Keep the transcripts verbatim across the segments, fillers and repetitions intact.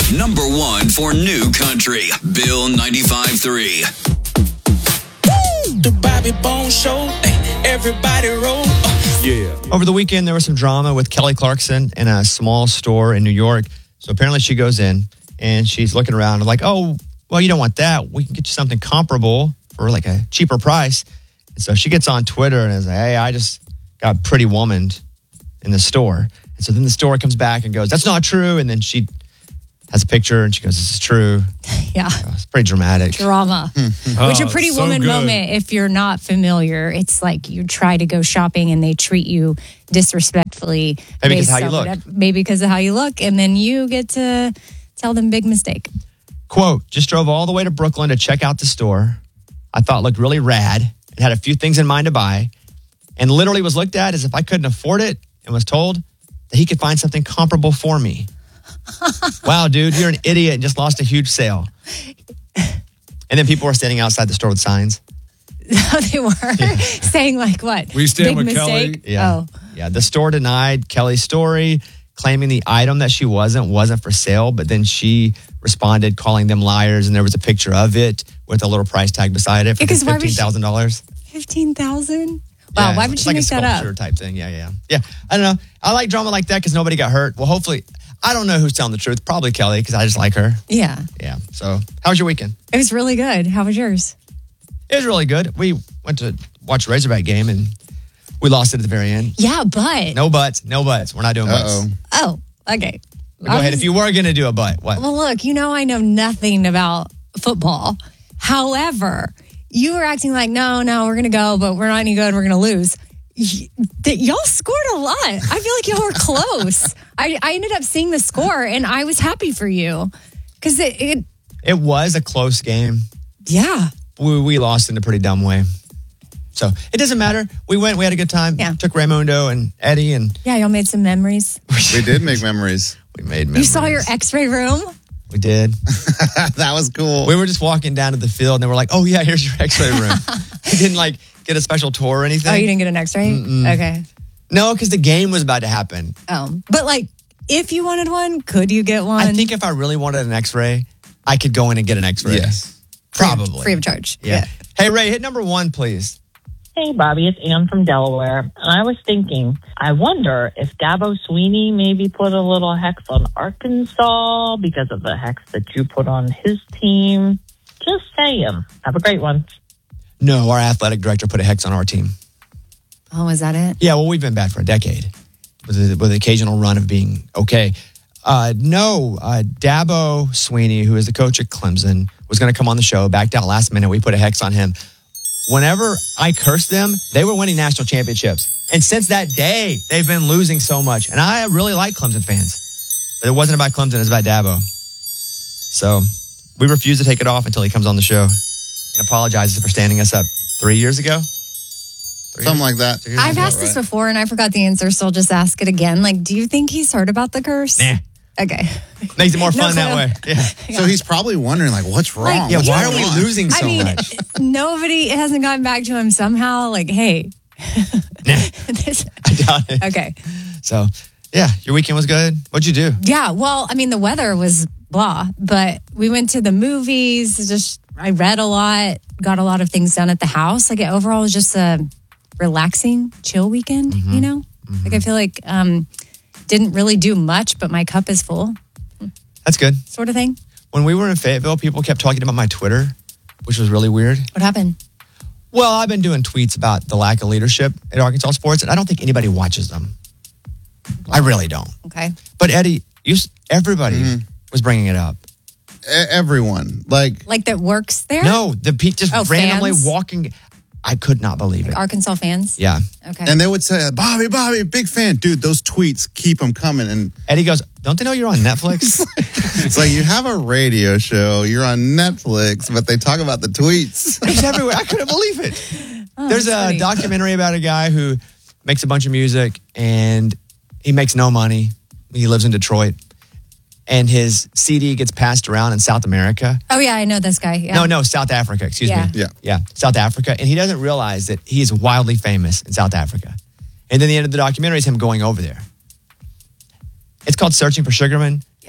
Number one for new country, Bill ninety-five three. The Bobby Bones Show. Everybody roll. Yeah. Over the weekend, there was some drama with Kelly Clarkson in a small store in New York. So apparently she goes in and she's looking around and like, oh, well, you don't want that. We can get you something comparable for like a cheaper price. And so she gets on Twitter and is like, hey, I just got Pretty Womaned in the store. And so then the store comes back and goes, that's not true. And then she has a picture and she goes, this is true. Yeah. It's pretty dramatic. Drama. Oh, Which a Pretty so Woman good. moment, if you're not familiar, it's like you try to go shopping and they treat you disrespectfully. Maybe because based how you on look. whatever- Maybe because of how you look. And then you get to tell them big mistake. Quote, just drove all the way to Brooklyn to check out the store. I thought it looked really rad. It had a few things in mind to buy. And literally was looked at as if I couldn't afford it and was told that he could find something comparable for me. Wow, dude, you're an idiot and just lost a huge sale. And then people were standing outside the store with signs. They were saying like what? We stand big with mistake? Kelly. Yeah. Oh. Yeah. The store denied Kelly's story, claiming the item that she wasn't wasn't for sale. But then she responded, calling them liars. And there was a picture of it with a little price tag beside it for Because why would she- fifteen thousand dollars. fifteen thousand? Wow, why would it's she like make a that sculpture up? type thing. Yeah, yeah. Yeah. I don't know. I like drama like that because nobody got hurt. Well, hopefully, I don't know who's telling the truth. Probably Kelly because I just like her. Yeah. Yeah. So, how was your weekend? It was really good. How was yours? It was really good. We went to watch a Razorback game and we lost it at the very end. Yeah, but. No buts. No buts. We're not doing buts. Uh-oh. Oh, okay. Go ahead. If you were going to do a butt, what? Well, look, you know I know nothing about football. However, you were acting like, no, no, we're going to go, but we're not any good. We're going to lose. Y- that y'all scored a lot. I feel like y'all were close. I, I ended up seeing the score, and I was happy for you. Because it, it, It was a close game. yeah. We, we lost in a pretty dumb way. So it doesn't matter. We went, we had a good time. Yeah. Took Raymundo and Eddie and Yeah, y'all made some memories. We did make memories. we made memories. You saw your x-ray room? We did. That was cool. We were just walking down to the field and they were like, oh yeah, here's your x-ray room. We didn't like get a special tour or anything. Oh, you didn't get an x-ray? Mm-mm. Okay. No, because the game was about to happen. Oh, but like, if you wanted one, could you get one? I think if I really wanted an x-ray, I could go in and get an x-ray. Yes. Probably. Free of charge. Yeah. Hey, Ray, hit number one, please. Hey, Bobby, it's Ann from Delaware. And I was thinking, I wonder if Dabo Sweeney maybe put a little hex on Arkansas because of the hex that you put on his team. Just saying. Have a great one. No, our athletic director put a hex on our team. Oh, is that it? Yeah, well, we've been bad for a decade with, the, with the occasional run of being okay. Uh, no, uh, Dabo Sweeney, who is the coach at Clemson, was going to come on the show, backed out last minute. We put a hex on him. Whenever I cursed them, they were winning national championships. And since that day, they've been losing so much. And I really like Clemson fans. But it wasn't about Clemson, it was about Dabo. So we refuse to take it off until he comes on the show and apologizes for standing us up three years ago. Three Something years? like that. Two years I've ago? asked this before and I forgot the answer, so I'll just ask it again. Like, do you think he's heard about the curse? Nah. Okay. Makes it more No fun that clue. way. Yeah. So he's probably wondering, like, what's wrong? Like, Yeah, What's why are going we on? losing so I mean, much? nobody hasn't gotten back to him somehow. Like, hey. This- I doubt it. okay. So, yeah, your weekend was good. What'd you do? Yeah, well, I mean, the weather was blah, but we went to the movies. Just, I read a lot, got a lot of things done at the house. Like, it overall was just a relaxing, chill weekend, Mm-hmm. you know? Like, I feel like um, didn't really do much, but my cup is full, That's good. sort of thing. When we were in Fayetteville, people kept talking about my Twitter, which was really weird. What happened? Well, I've been doing tweets about the lack of leadership at Arkansas sports, and I don't think anybody watches them. I really don't. Okay. But Eddie, you, s- everybody was bringing it up. E- everyone. Like, Like that works there? No, the pe- just Oh, randomly fans? walking. I could not believe it. Arkansas fans? Yeah. Okay. and they would say, Bobby, Bobby, big fan. Dude, those tweets, keep them coming. And Eddie goes, don't they know you're on Netflix? it's like, you have a radio show, you're on Netflix, but they talk about the tweets. It's everywhere. I couldn't believe it. There's a that's funny. documentary about a guy who makes a bunch of music and he makes no money. He lives in Detroit. And his C D gets passed around in South America. oh, yeah, I know this guy. Yeah. No, no, South Africa, excuse Yeah. me. Yeah. Yeah, South Africa. And he doesn't realize that he is wildly famous in South Africa. And then the end of the documentary is him going over there. It's called Searching for Sugarman.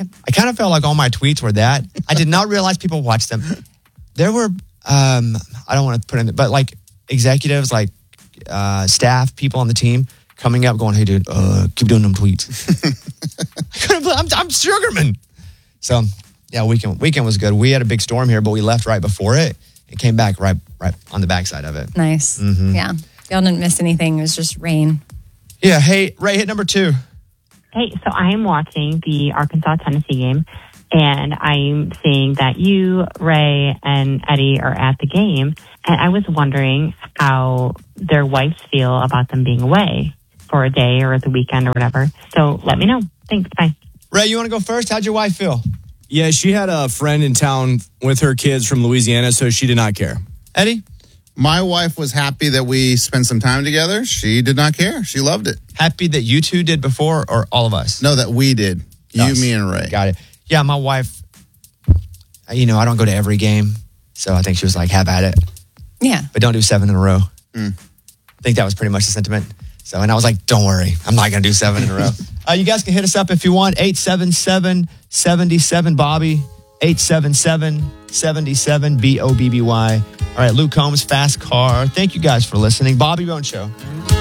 Yep. I kind of felt like all my tweets were that. I did not realize people watched them. There were, um, I don't want to put in, but like executives, like uh, staff, people on the team coming up going, hey, dude, uh, keep doing them tweets. I couldn't believe, I'm, I'm Sugarman. So, yeah, weekend weekend was good. We had a big storm here, but we left right before it and came back right right on the backside of it. Nice. Mm-hmm. Yeah. Y'all didn't miss anything. It was just rain. Yeah. Hey, Ray, hit number two. Hey, so I am watching the Arkansas-Tennessee game, and I'm seeing that you, Ray, and Eddie are at the game, and I was wondering how their wives feel about them being away for a day or the weekend or whatever. So let me know. Thanks. Bye. Ray, you want to go first? How'd your wife feel? Yeah, she had a friend in town with her kids from Louisiana, so she did not care. Eddie? My wife was happy that we spent some time together. She did not care. She loved it. Happy that you two did before or all of us? No, that we did. You, Us. me, and Ray. Got it. Yeah, my wife, you know, I don't go to every game. So I think she was like, have at it. Yeah. But don't do seven in a row. Mm. I think that was pretty much the sentiment. So, and I was like, don't worry. I'm not going to do seven in a row. uh, you guys can hit us up if you want. eight seven seven, seven seven, Bobby. eight seven seven, seven seven, B O B B Y. All right, Luke Combs, Fast Car. Thank you guys for listening. Bobby Bone Show.